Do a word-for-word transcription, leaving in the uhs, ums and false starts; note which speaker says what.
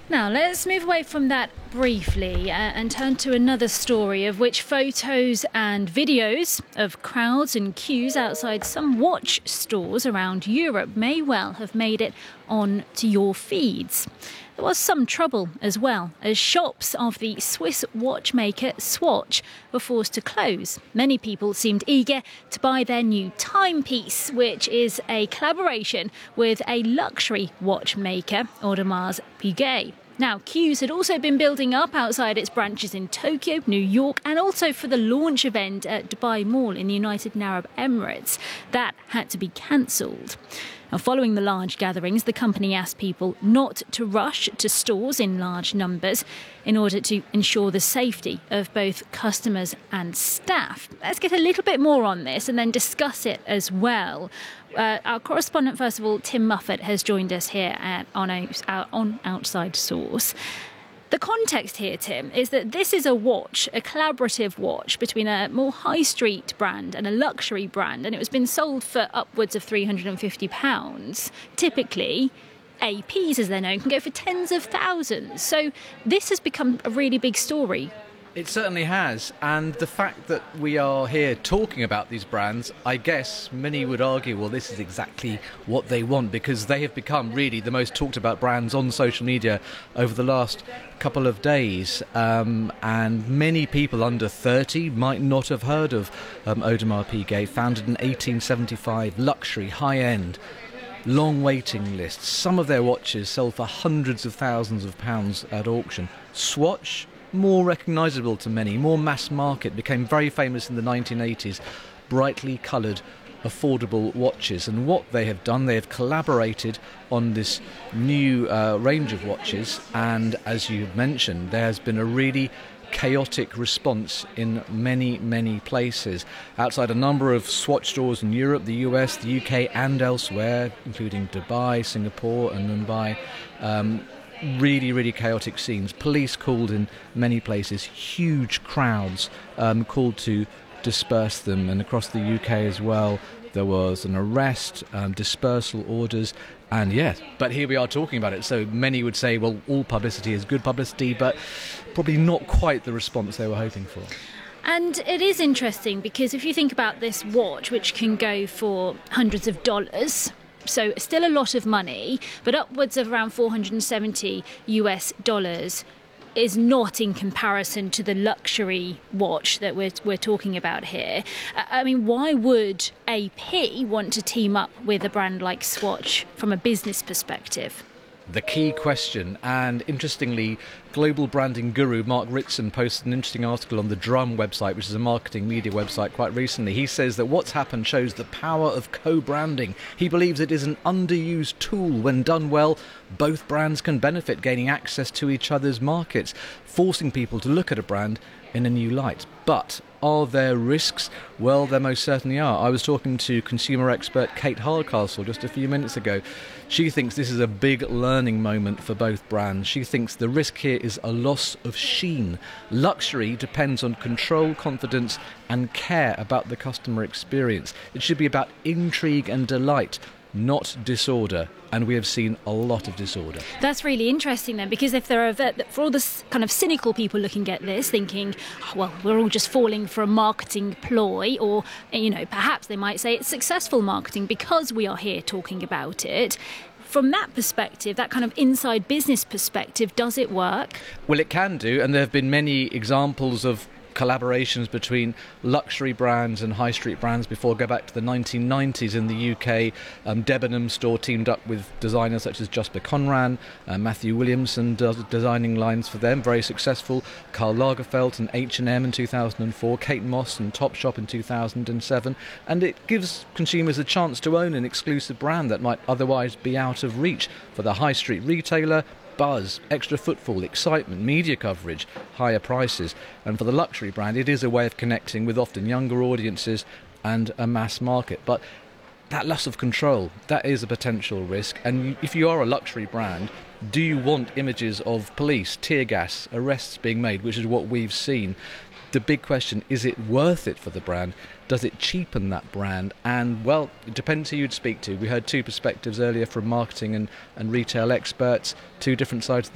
Speaker 1: Now, let's move away from that briefly uh, and turn to another story of which photos and videos of crowds and queues outside some watch stores around Europe may well have made it on to your feeds. There was some trouble as well, as shops of the Swiss watchmaker Swatch were forced to close. Many people seemed eager to buy their new timepiece, which is a collaboration with a luxury watchmaker, Audemars Piguet. Now, queues had also been building up outside its branches in Tokyo, New York, and also for the launch event at Dubai Mall in the United Arab Emirates. That had to be cancelled. Now, following the large gatherings, the company asked people not to rush to stores in large numbers in order to ensure the safety of both customers and staff. Let's get a little bit more on this and then discuss it as well. Uh, our correspondent, first of all, Tim Muffet, has joined us here at, on, a, on Outside Source. The context here, Tim, is that this is a watch, a collaborative watch between a more high street brand and a luxury brand, and it was been sold for upwards of three hundred fifty pounds. Typically, A Ps, as they're known, can go for tens of thousands. So this has become a really big story.
Speaker 2: It certainly has, and the fact that we are here talking about these brands, I guess many would argue, well, this is exactly what they want, because they have become really the most talked about brands on social media over the last couple of days, um, and many people under thirty might not have heard of um, Audemars Piguet, founded in eighteen seventy-five, luxury, high-end, long waiting lists. Some of their watches sell for hundreds of thousands of pounds at auction. Swatch, more recognisable to many, more mass market, became very famous in the nineteen eighties, brightly coloured, affordable watches. And what they have done, they have collaborated on this new uh, range of watches, and as you mentioned, there has been a really chaotic response in many, many places. Outside a number of Swatch stores in Europe, the U S, the U K and elsewhere, including Dubai, Singapore and Mumbai, um, really, really chaotic scenes. Police called in many places, huge crowds um, called to disperse them, and across the U K as well there was an arrest, um, dispersal orders, and yes, but here we are talking about it. So many would say, well, all publicity is good publicity, but probably not quite the response they were hoping for.
Speaker 1: And it is interesting because if you think about this watch, which can go for hundreds of dollars, so still a lot of money, but upwards of around four hundred seventy US dollars is not in comparison to the luxury watch that we're, we're talking about here. I mean, why would A P want to team up with a brand like Swatch from a business perspective?
Speaker 2: The key question, and interestingly, global branding guru Mark Ritson posted an interesting article on the Drum website, which is a marketing media website, quite recently. He says that what's happened shows the power of co-branding. He believes it is an underused tool. When done well, both brands can benefit, gaining access to each other's markets, forcing people to look at a brand in a new light. But are there risks? Well, there most certainly are. I was talking to consumer expert Kate Hardcastle just a few minutes ago. She thinks this is a big learning moment for both brands. She thinks the risk here is a loss of sheen. Luxury depends on control, confidence and care about the customer experience. It should be about intrigue and delight, not disorder, and we have seen a lot of disorder.
Speaker 1: That's really interesting then, because if there are, for all the kind of cynical people looking at this, thinking, oh, well, we're all just falling for a marketing ploy, or, you know, perhaps they might say it's successful marketing because we are here talking about it. From that perspective, that kind of inside business perspective, does it work?
Speaker 2: Well, it can do, and there have been many examples of collaborations between luxury brands and high street brands before. Go back to the nineteen nineties in the U K. Um, Debenhams store teamed up with designers such as Jasper Conran, uh, Matthew Williamson does designing lines for them, very successful. Karl Lagerfeld and H and M in two thousand four, Kate Moss and Topshop in two thousand seven, and it gives consumers a chance to own an exclusive brand that might otherwise be out of reach. For the high street retailer, buzz, extra footfall, excitement, media coverage, higher prices. And for the luxury brand, it is a way of connecting with often younger audiences and a mass market. But that loss of control, that is a potential risk. And if you are a luxury brand, do you want images of police, tear gas, arrests being made, which is what we've seen? The big question, is it worth it for the brand? Does it cheapen that brand? And, well, it depends who you'd speak to. We heard two perspectives earlier from marketing and, and retail experts, two different sides of the